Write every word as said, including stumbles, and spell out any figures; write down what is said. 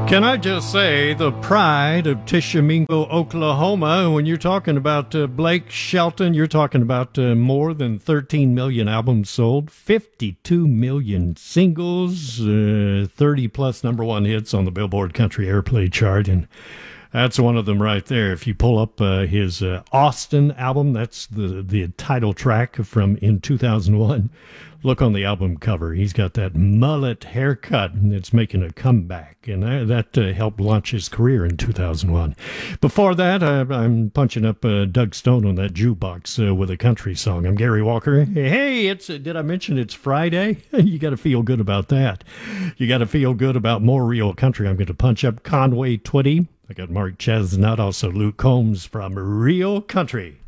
Can I just say, the pride of Tishomingo, Oklahoma, when you're talking about uh, Blake Shelton, you're talking about uh, more than thirteen million albums sold, fifty-two million singles, uh, thirty plus number one hits on the Billboard Country Airplay chart, and that's one of them right there. If you pull up uh, his uh, Austin album, that's the, the title track from in two thousand one. Look on the album cover. He's got that mullet haircut, and it's making a comeback, and that, that uh, helped launch his career in two thousand one. Before that, uh, I'm punching up uh, Doug Stone on that jukebox uh, with a country song. I'm Gary Walker. Hey, it's uh, did I mention it's Friday? You got to feel good about that. You got to feel good about more real country. I'm going to punch up Conway Twitty. I got Mark Chesnutt, also Luke Combs from Real Country.